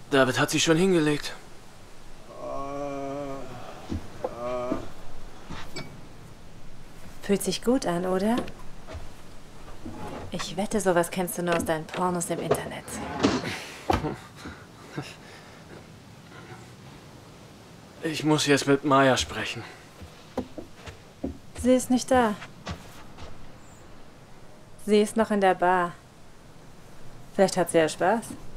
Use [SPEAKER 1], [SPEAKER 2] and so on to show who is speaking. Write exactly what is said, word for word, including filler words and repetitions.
[SPEAKER 1] David hat sie schon hingelegt.
[SPEAKER 2] Fühlt sich gut an, oder? Ich wette, sowas kennst du nur aus deinen Pornos im Internet.
[SPEAKER 1] Ich muss jetzt mit Maya sprechen.
[SPEAKER 2] Sie ist nicht da. Sie ist noch in der Bar. Vielleicht hat sie ja Spaß.